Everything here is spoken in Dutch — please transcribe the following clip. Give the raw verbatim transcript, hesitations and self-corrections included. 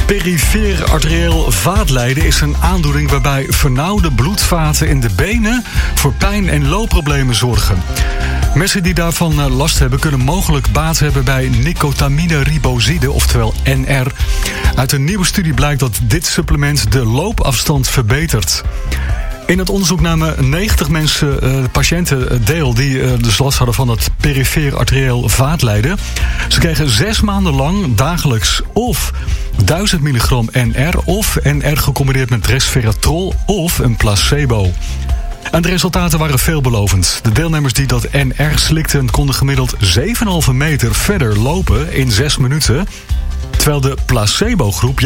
Perifeer arterieel vaatlijden is een aandoening waarbij vernauwde bloedvaten in de benen voor pijn en loopproblemen zorgen. Mensen die daarvan last hebben kunnen mogelijk baat hebben bij nicotamine riboside, oftewel N R. Uit een nieuwe studie blijkt dat dit supplement de loopafstand verbetert. In het onderzoek namen negentig mensen, uh, patiënten deel die uh, dus last hadden van het perifeer arterieel vaatlijden. Ze kregen zes maanden lang dagelijks of duizend milligram N R of N R gecombineerd met resveratrol of een placebo. En de resultaten waren veelbelovend. De deelnemers die dat N R slikten konden gemiddeld zeven komma vijf meter verder lopen in zes minuten. Terwijl de placebo-groep